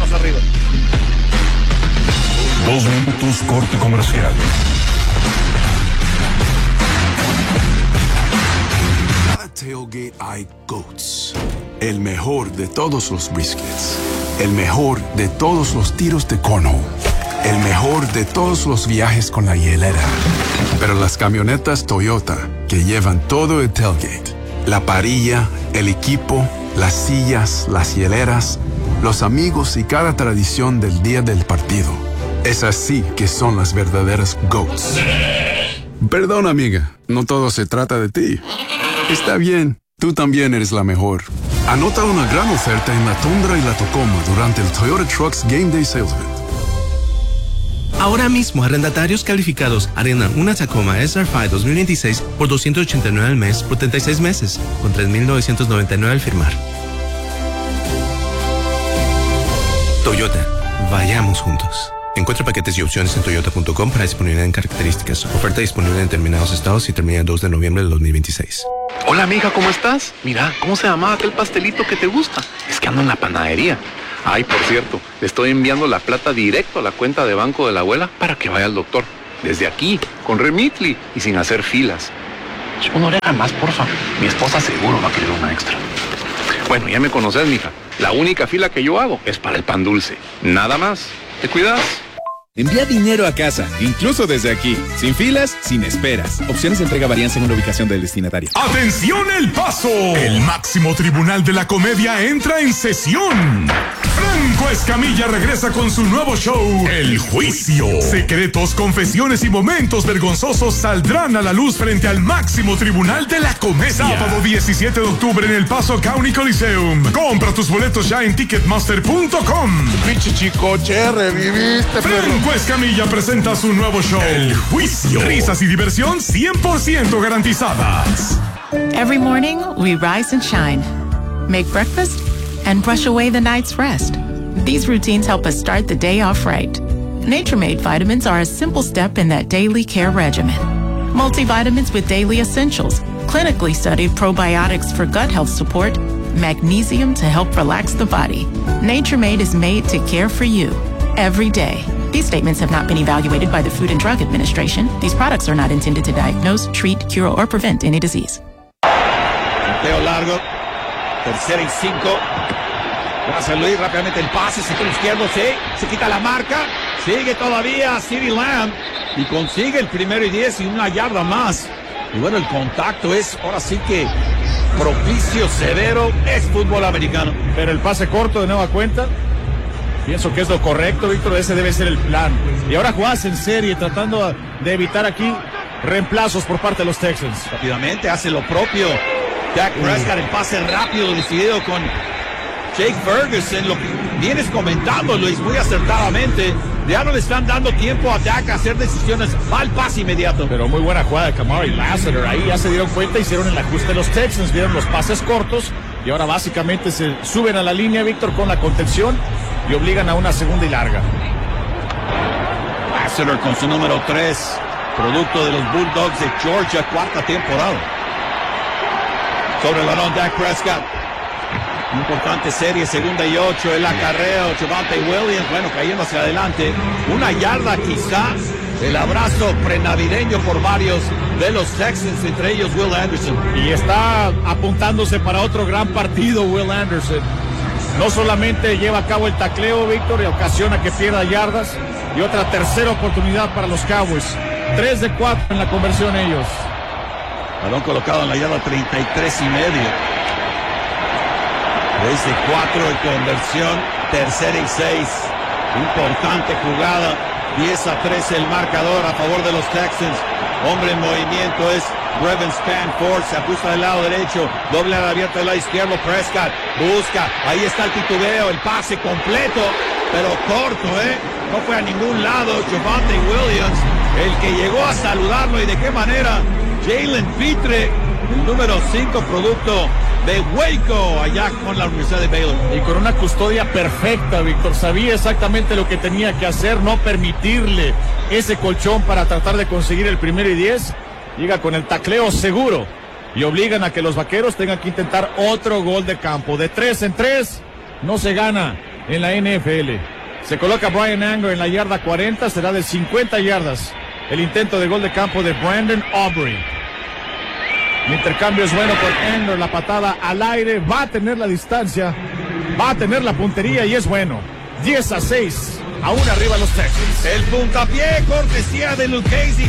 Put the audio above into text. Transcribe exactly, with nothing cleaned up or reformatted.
más arriba. Dos minutos corte comercial. Cada tailgate hay GOATS. El mejor de todos los briskets. El mejor de todos los tiros de cornhole. El mejor de todos los viajes con la hielera. Pero las camionetas Toyota, que llevan todo el tailgate, la parrilla, el equipo, las sillas, las hieleras, los amigos y cada tradición del día del partido. Es así que son las verdaderas GOATs. Perdón, amiga, no todo se trata de ti. Está bien, tú también eres la mejor. Anota una gran oferta en la Tundra y la Tacoma durante el Toyota Trucks Game Day Sales Event. Ahora mismo, arrendatarios calificados arrendan una Tacoma S R cinco dos mil veintiséis por doscientos ochenta y nueve al mes por treinta y seis meses, con tres mil novecientos noventa y nueve al firmar. Toyota, vayamos juntos. Encuentra paquetes y opciones en toyota punto com para disponibilidad en características. Oferta disponible en determinados estados y termina el dos de noviembre del dos mil veintiséis. Hola amiga, ¿cómo estás? Mira, ¿cómo se llamaba aquel pastelito que te gusta? Es que ando en la panadería. Ay, por cierto, le estoy enviando la plata directo a la cuenta de banco de la abuela para que vaya al doctor. Desde aquí, con Remitly y sin hacer filas. Una oreja más, porfa. Mi esposa seguro va a querer una extra. Bueno, ya me conoces, mija. La única fila que yo hago es para el pan dulce. Nada más. ¿Te cuidas? Envía dinero a casa, incluso desde aquí. Sin filas, sin esperas. Opciones de entrega varían según la ubicación del destinatario. ¡Atención El Paso! El máximo tribunal de la comedia entra en sesión. Franco Escamilla regresa con su nuevo show, El Juicio. Secretos, confesiones y momentos vergonzosos saldrán a la luz frente al máximo tribunal de la comedia. Sábado diecisiete de octubre en El Paso County Coliseum. Compra tus boletos ya en ticketmaster punto com. Pinche chicoche, reviviste, Franco Escamilla presenta su nuevo show, El Juicio. Risas y diversión cien por ciento garantizadas. Every morning, we rise and shine, make breakfast, and brush away the night's rest. These routines help us start the day off right. Nature-Made vitamins are a simple step in that daily care regimen. Multivitamins with daily essentials, clinically studied probiotics for gut health support, magnesium to help relax the body. Nature-Made is made to care for you every day. These statements have not been evaluated by the Food and Drug Administration. These products are not intended to diagnose, treat, cure, or prevent any disease. Teo largo. Tercera y cinco. Gracias, Luis. Rápidamente el pase. Sector izquierdo. Sí. Se quita la marca. Sigue todavía CeeDee Lamb. Y consigue el primero y diez y una yarda más. Y bueno, el contacto es ahora sí que propicio, severo. Es fútbol americano. Pero el pase corto de nueva cuenta. Pienso que es lo correcto, Víctor. Ese debe ser el plan. Y ahora juegas en serie tratando de evitar aquí reemplazos por parte de los Texans. Rápidamente hace lo propio. Dak Prescott, el pase rápido decidido con Jake Ferguson. Lo que vienes comentando, Luis, muy acertadamente. Ya no le están dando tiempo a Dak a hacer decisiones. Va al pase inmediato. Pero muy buena jugada de Kamara y Lassiter. Ahí ya se dieron cuenta, hicieron el ajuste de los Texans, vieron los pases cortos. Y ahora básicamente se suben a la línea, Víctor, con la contención y obligan a una segunda y larga. Lassiter con su número tres, producto de los Bulldogs de Georgia, cuarta temporada. Sobre el balón, Dak Prescott. Importante serie, segunda y ocho, el acarreo, Javonte Williams, bueno, cayendo hacia adelante. Una yarda quizá, el abrazo prenavideño por varios de los Texans, entre ellos Will Anderson. Y está apuntándose para otro gran partido Will Anderson. No solamente lleva a cabo el tacleo, Víctor, y ocasiona que pierda yardas, y otra tercera oportunidad para los Cowboys. tres de cuatro en la conversión ellos. Balón colocado en la yarda treinta y tres y medio. tres de cuatro en conversión, tercera y seis. Importante jugada. diez a tres el marcador a favor de los Texans. Hombre en movimiento es Brevin Stanford. Se ajusta del lado derecho. Doble ala abierta del lado izquierdo. Prescott busca. Ahí está el titubeo. El pase completo, pero corto, ¿eh? No fue a ningún lado. Javonte Williams, el que llegó a saludarlo. ¿Y de qué manera? Jalen Pitre, el número cinco, producto de Waco, allá con la Universidad de Baylor. Y con una custodia perfecta, Víctor. Sabía exactamente lo que tenía que hacer, no permitirle ese colchón para tratar de conseguir el primero y diez. Llega con el tacleo seguro y obligan a que los vaqueros tengan que intentar otro gol de campo. De tres en tres no se gana en la N F L. Se coloca Brian Anger en la yarda cuarenta, será de cincuenta yardas. El intento de gol de campo de Brandon Aubrey. El intercambio es bueno con Anger, la patada al aire, va a tener la distancia, va a tener la puntería y es bueno. diez a seis, aún arriba los Texans. El puntapié, cortesía de Lucchese